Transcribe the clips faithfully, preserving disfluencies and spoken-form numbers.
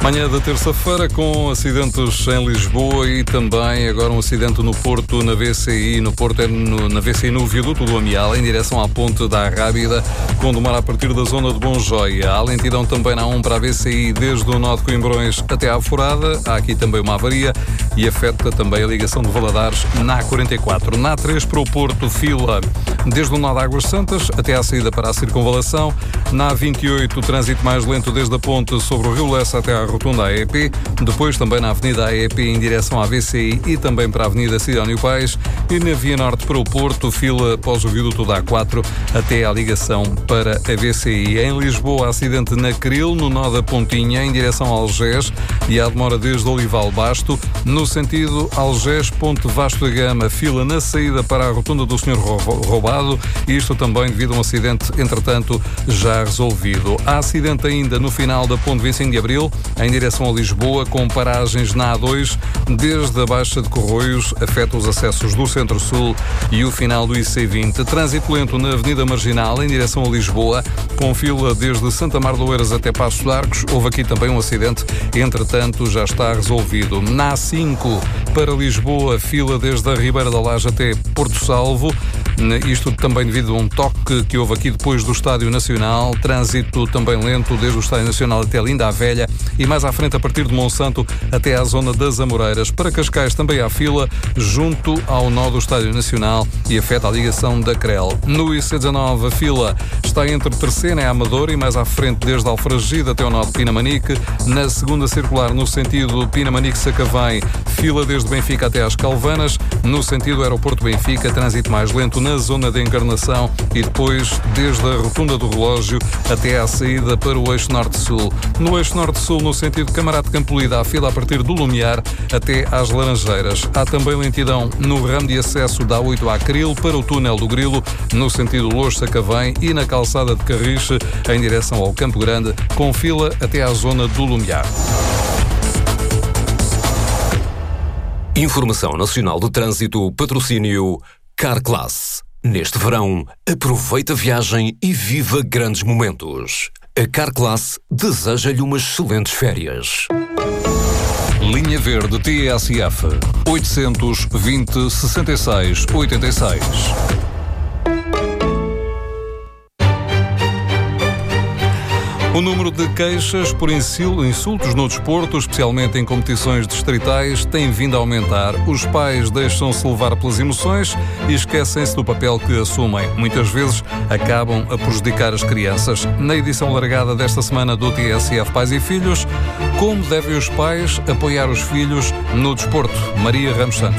Manhã da terça-feira com acidentes em Lisboa e também agora um acidente no Porto, na V C I, no Porto é no, na V C I no viaduto do Amial, em direção à ponte da Arrábida, com demora a partir da zona de Bonjoia. Há lentidão também na A um para a V C I, desde o nó de Coimbrões até à Forada. Há aqui também uma avaria e afeta também a ligação de Valadares na A quarenta e quatro. Na A três para o Porto, fila desde o nó de Águas Santas até à saída para a Circunvalação. Na A vinte e oito, o trânsito mais lento desde a ponte sobre o Rio Lessa até à Rotunda A E P, depois também na Avenida A E P em direção à V C I e também para a Avenida Sidónio Pais, e na Via Norte para o Porto, fila após o viaduto da A quatro até à ligação para a V C I. Em Lisboa, acidente na Cril, no nó da Pontinha, em direção a Algés, e há demora desde Olival Basto, no sentido Algés-Ponte Vasto da Gama, fila na saída para a Rotunda do Senhor Roubado, isto também devido a um acidente, entretanto, já resolvido. Há acidente ainda no final da Ponte vinte e cinco de Abril, em direção a Lisboa, com paragens na A dois, desde a Baixa de Corroios, afeta os acessos do Centro-Sul e o final do I C vinte. Trânsito lento na Avenida Marginal, em direção a Lisboa, com fila desde Santa Mar de Oeiras até Paços de Arcos. Houve aqui também um acidente, entretanto já está resolvido. Na A cinco, para Lisboa, fila desde a Ribeira da Laje até Porto Salvo, isto também devido a um toque que houve aqui depois do Estádio Nacional. Trânsito também lento desde o Estádio Nacional até Linda a Velha e mais à frente a partir de Monsanto até à zona das Amoreiras. Para Cascais também há fila junto ao nó do Estádio Nacional e afeta a ligação da Crel. No I C dezanove, a fila está entre Terceira e Amadora e mais à frente desde Alfragide até o nó de Pinamanique. Na segunda circular, no sentido Pinamanique-Sacavém, fila desde Benfica até às Calvanas. No sentido Aeroporto-Benfica, trânsito mais lento na zona de Encarnação e depois desde a Rotunda do Relógio até à saída para o eixo Norte-Sul. No eixo Norte-Sul, no sentido Camarate Campolida, há fila a partir do Lumiar até às Laranjeiras. Há também lentidão no ramo de acesso da A oito à Cril para o túnel do Grilo, no sentido Loures-Sacavém, e na calçada de Carriche em direção ao Campo Grande, com fila até à zona do Lumiar. Informação Nacional do Trânsito, patrocínio Carclass. Neste verão, aproveita a viagem e viva grandes momentos. A Carclass deseja-lhe umas excelentes férias. Linha Verde T S F oitocentos, vinte, sessenta e seis, oitenta e seis. O número de queixas por insultos no desporto, especialmente em competições distritais, tem vindo a aumentar. Os pais deixam-se levar pelas emoções e esquecem-se do papel que assumem. Muitas vezes acabam a prejudicar as crianças. Na edição largada desta semana do T S F Pais e Filhos, como devem os pais apoiar os filhos no desporto? Maria Ramos Santos.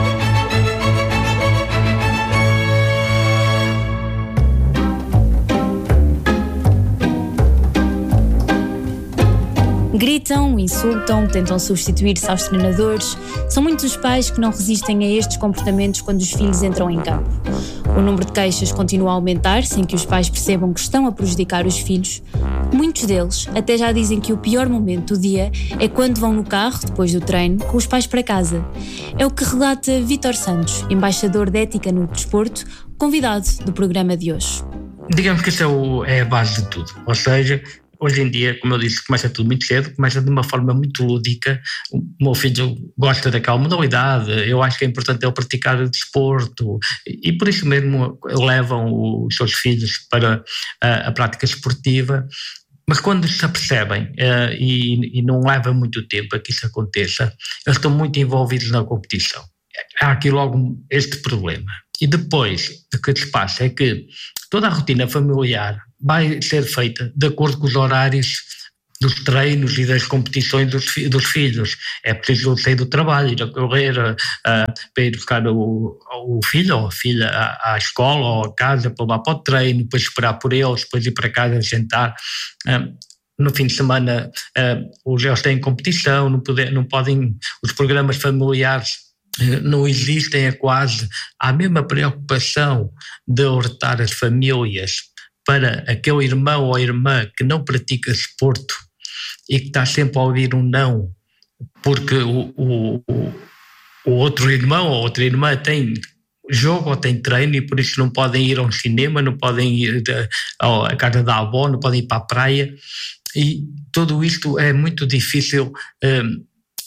Gritam, insultam, tentam substituir-se aos treinadores. São muitos os pais que não resistem a estes comportamentos quando os filhos entram em campo. O número de queixas continua a aumentar sem que os pais percebam que estão a prejudicar os filhos. Muitos deles até já dizem que o pior momento do dia é quando vão no carro, depois do treino, com os pais para casa. É o que relata Vítor Santos, embaixador de ética no desporto, convidado do programa de hoje. Digamos que isso é, o, é a base de tudo, ou seja, hoje em dia, como eu disse, começa tudo muito cedo, começa de uma forma muito lúdica. O meu filho gosta daquela modalidade, eu acho que é importante ele praticar o desporto e por isso mesmo levam os seus filhos para a, a prática esportiva. Mas quando se apercebem uh, e, e não leva muito tempo a que isso aconteça, eles estão muito envolvidos na competição. Há aqui logo este problema. E depois, o que se passa é que toda a rotina familiar vai ser feita de acordo com os horários dos treinos e das competições dos, dos filhos. É preciso sair do trabalho, ir a correr, uh, para ir buscar o, o filho ou a filha à, à escola ou à casa para levar para o treino, depois esperar por eles, depois ir para casa jantar. Uh, no fim de semana, uh, os eles têm competição, não, poder, não podem, os programas familiares não existem, é quase. Há a mesma preocupação de alertar as famílias para aquele irmão ou irmã que não pratica desporto e que está sempre a ouvir um não, porque o, o, o outro irmão ou outra irmã tem jogo ou tem treino e por isso não podem ir ao cinema, não podem ir à casa da avó, não podem ir para a praia. e tudo isto é muito difícil um,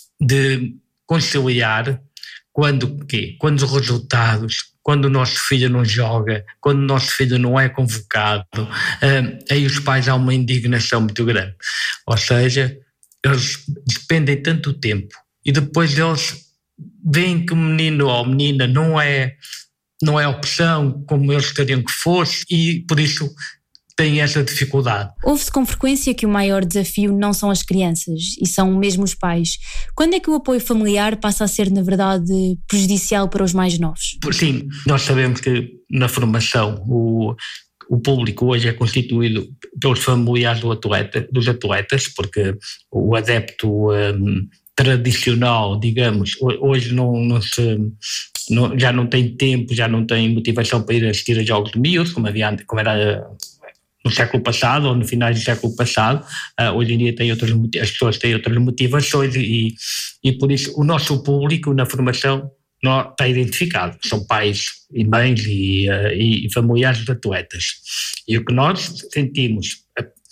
de conciliar quando, quê? Quando os resultados, quando o nosso filho não joga, quando o nosso filho não é convocado, um, aí os pais há uma indignação muito grande. Ou seja, eles despendem tanto tempo e depois eles veem que o menino ou a menina não é, não é opção como eles queriam que fosse e por isso têm essa dificuldade. Ouve-se com frequência que o maior desafio não são as crianças e são mesmo os pais. Quando é que o apoio familiar passa a ser, na verdade, prejudicial para os mais novos? Sim, nós sabemos que na formação o, o público hoje é constituído pelos familiares do atleta, dos atletas, porque o adepto um, tradicional, digamos, hoje não, não se, não, já não tem tempo, já não tem motivação para ir assistir a jogos de miúdos, como, havia, como era no século passado ou no final do século passado. Uh, hoje em dia tem outras, as pessoas têm outras motivações e, e por isso o nosso público na formação não está identificado, são pais e mães e, uh, e familiares de atletas. E o que nós sentimos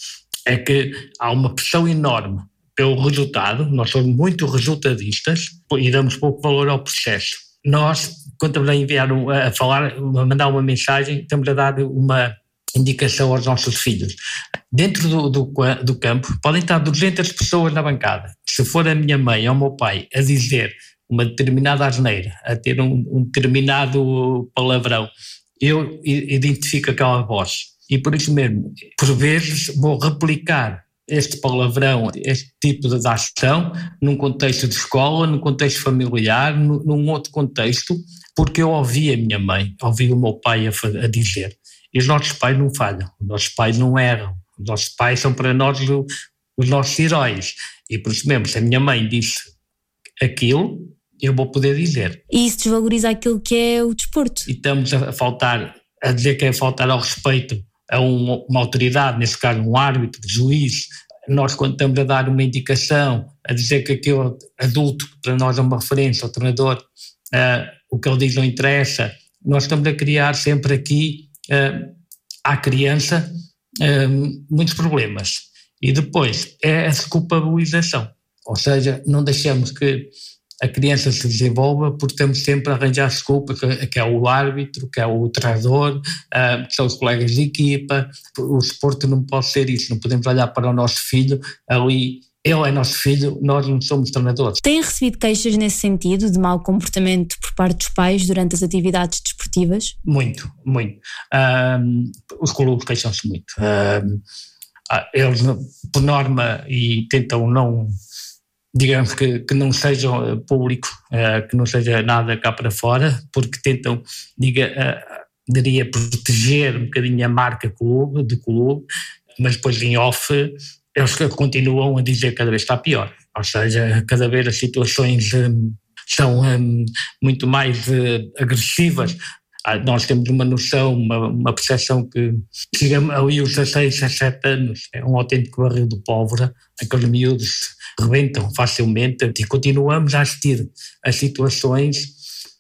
é que há uma pressão enorme pelo resultado, nós somos muito resultadistas e damos pouco valor ao processo. Nós, quando estamos a enviar, a falar, a mandar uma mensagem, estamos a dar uma indicação aos nossos filhos. Dentro do, do, do campo podem estar duzentas pessoas na bancada. Se for a minha mãe ou o meu pai a dizer uma determinada asneira, a ter um, um determinado palavrão, eu identifico aquela voz. E por isso mesmo, por vezes, vou replicar este palavrão, este tipo de ação, num contexto de escola, num contexto familiar, num, num outro contexto, porque eu ouvi a minha mãe, ouvi o meu pai a, a dizer. E os nossos pais não falham, os nossos pais não erram, os nossos pais são para nós o, os nossos heróis. E por isso mesmo, se a minha mãe disse aquilo, eu vou poder dizer. E isso desvaloriza aquilo que é o desporto. E estamos a faltar, a dizer que é faltar ao respeito a uma, uma autoridade, nesse caso um árbitro, juiz. Nós, quando estamos a dar uma indicação, a dizer que aquele adulto, que para nós é uma referência, o treinador, uh, o que ele diz não interessa, nós estamos a criar sempre aqui Uh, à criança uh, muitos problemas. E depois é a desculpabilização, ou seja, não deixamos que a criança se desenvolva porque estamos sempre a arranjar desculpa, que, que é o árbitro, que é o treinador, uh, que são os colegas de equipa. O desporto não pode ser isso, não podemos olhar para o nosso filho ali. Ele é nosso filho, nós não somos treinadores. Têm recebido queixas nesse sentido, de mau comportamento por parte dos pais durante as atividades desportivas? Muito, muito. Um, os clubes queixam-se muito. Um, eles, por norma, e tentam não, digamos que, que não sejam público, uh, que não seja nada cá para fora, porque tentam, diga, uh, diria, proteger um bocadinho a marca clube, do clube, mas depois em off eles continuam a dizer que cada vez está pior, ou seja, cada vez as situações um, são um, muito mais uh, agressivas. Ah, nós temos uma noção, uma, uma percepção que chegamos ali aos dezasseis, dezessete anos, é um autêntico barril de pólvora, aqueles miúdos rebentam facilmente e continuamos a assistir a situações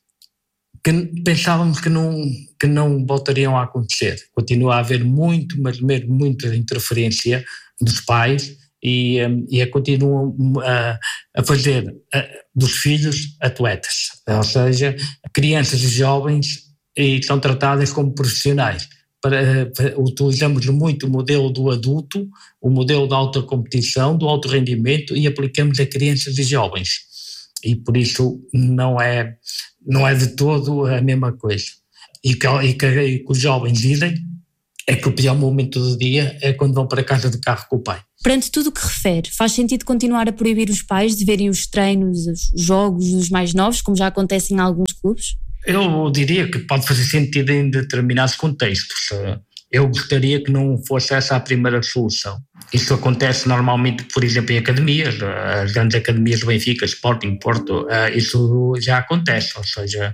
que pensávamos que não, que não voltariam a acontecer. Continua a haver muito, mas mesmo muita interferência dos pais e, e a continuam a, a fazer a, dos filhos atletas, ou seja, crianças e jovens e são tratadas como profissionais. Para, para, utilizamos muito o modelo do adulto, o modelo da alta competição, do alto rendimento e aplicamos a crianças e jovens. E por isso não é, não é de todo a mesma coisa. E que, e que, e que os jovens dizem é que o pior momento do dia é quando vão para casa de carro com o pai. Perante tudo o que refere, faz sentido continuar a proibir os pais de verem os treinos, os jogos dos mais novos, como já acontece em alguns clubes? Eu diria que pode fazer sentido em determinados contextos. Eu gostaria que não fosse essa a primeira solução. Isso acontece normalmente, por exemplo, em academias, as grandes academias do Benfica, Sporting, Porto, isso já acontece, ou seja,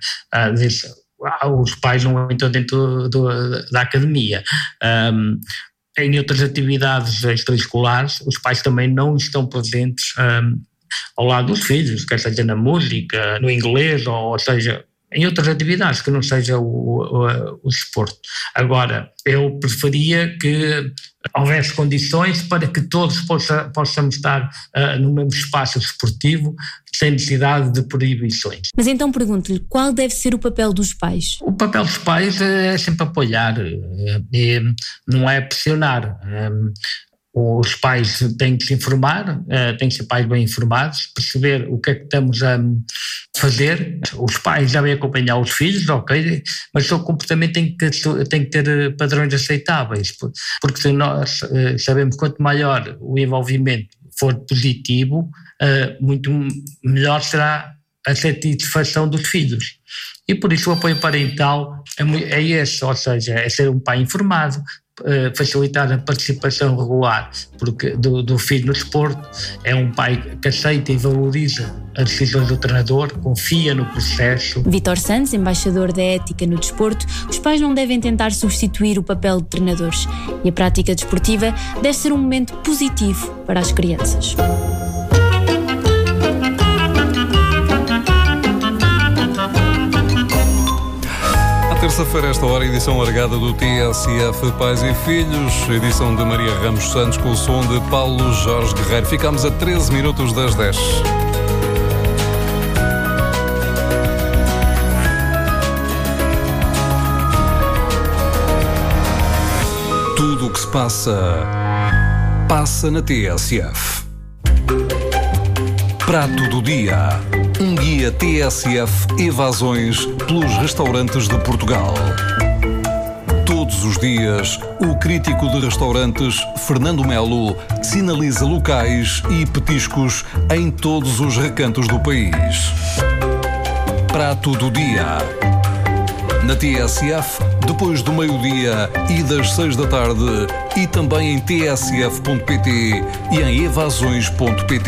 os pais não entram dentro do, da academia. Um, em outras atividades extraescolares, os pais também não estão presentes um, ao lado dos filhos, quer seja na música, no inglês, ou, ou seja, em outras atividades que não seja o, o, o desporto. Agora, eu preferia que houvesse condições para que todos possa, possamos estar uh, no mesmo espaço desportivo, sem necessidade de proibições. Mas então pergunto-lhe, qual deve ser o papel dos pais? O papel dos pais é sempre apoiar, e não é pressionar. Os pais têm que se informar, têm que ser pais bem informados, perceber o que é que estamos a fazer. Os pais devem acompanhar os filhos, ok, mas o seu comportamento tem que, tem que ter padrões aceitáveis, porque se nós sabemos quanto maior o envolvimento for positivo, muito melhor será a satisfação dos filhos. E por isso o apoio parental é esse, ou seja, é ser um pai informado, facilitar a participação regular porque do, do filho no desporto, é um pai que aceita e valoriza as decisões do treinador, confia no processo. Vítor Santos, embaixador da ética no desporto, os pais não devem tentar substituir o papel de treinadores e a prática desportiva deve ser um momento positivo para as crianças. Terça-feira, esta hora, edição largada do T S F Pais e Filhos, edição de Maria Ramos Santos com o som de Paulo Jorge Guerreiro. Ficamos a treze minutos das dez. Tudo o que se passa, passa na T S F. Prato do dia. Um guia T S F Evasões pelos restaurantes de Portugal. Todos os dias, o crítico de restaurantes Fernando Melo sinaliza locais e petiscos em todos os recantos do país. Prato do dia. Na T S F, depois do meio-dia e das seis da tarde, e também em t s f ponto p t e em evasões ponto p t.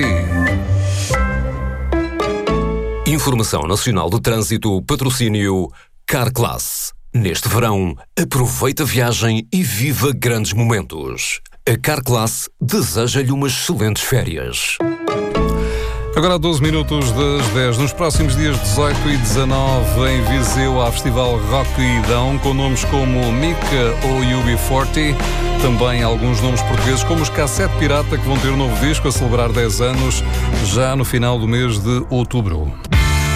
Informação Nacional de Trânsito, patrocínio Carclass. Neste verão, aproveita a viagem e viva grandes momentos. A Carclass deseja-lhe umas excelentes férias. Agora há doze minutos das dez. Nos próximos dias dezoito e dezanove, em Viseu, há Festival Rock e Idão, com nomes como Mika ou U B quarenta. Também alguns nomes portugueses, como os Cassete Pirata, que vão ter um novo disco a celebrar dez anos, já no final do mês de outubro.